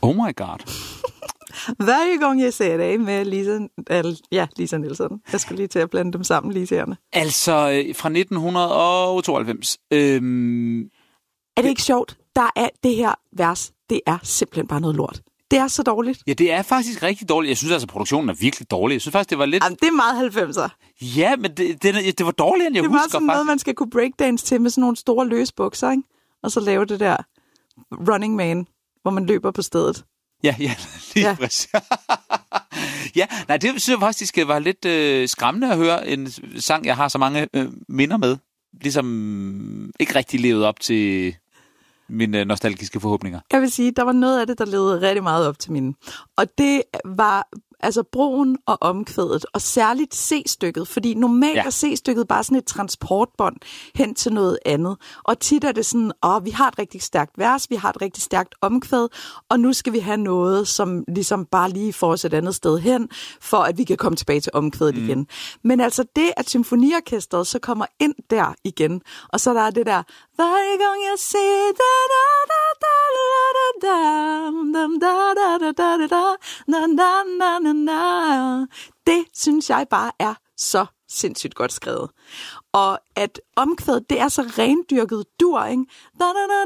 Oh my god. Hver gang jeg ser det med Lisa Nielsen. Jeg skulle lige til at blande dem sammen, Lisaerne. Altså, fra 1992. Er det ikke sjovt? Der er det her vers, det er simpelthen bare noget lort. Det er så dårligt. Ja, det er faktisk rigtig dårligt. Jeg synes altså, produktionen er virkelig dårlig. Jeg synes faktisk, det var lidt... Jamen, det er meget 90'er. Ja, men det var dårligere, end jeg husker. Det var sådan noget, man skal kunne breakdance til med sådan nogle store løsbukser, ikke? Og så lave det der Running Man, hvor man løber på stedet. Ja, lige præcis. Ja, nej, det synes jeg faktisk var lidt skræmmende at høre en sang, jeg har så mange minder med. Ligesom ikke rigtig levet op til mine nostalgiske forhåbninger. Jeg vil sige, der var noget af det, der levede rigtig meget op til mine. Og det var altså broen og omkvædet, og særligt C-stykket, fordi normalt er C-stykket bare sådan et transportbånd hen til noget andet. Og tit er det sådan, vi har et rigtig stærkt vers, vi har et rigtig stærkt omkvæd, og nu skal vi have noget, som ligesom bare lige får os et andet sted hen, for at vi kan komme tilbage til omkvædet igen. Men altså det, at symfoniorkestret så kommer ind der igen, og så der er det der, hver gang jeg ser det synes jeg bare er så sindssygt godt skrevet. Og at omkvædet, det er så rendyrket dur, ikke?